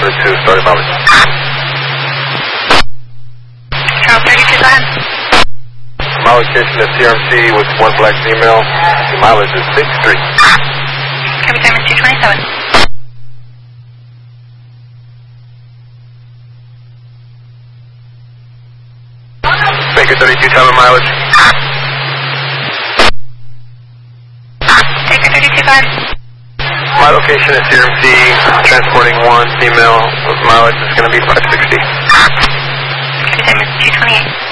2, starting mileage. Charles 32, go ahead. My location is CRMC with 1 black female. The mileage is 63. Copy time is 227. Baker 32, time and mileage. Baker 32, go ahead. My location is CRMC, transporting 1 female with mileage is going to be 560. Copy time is 228.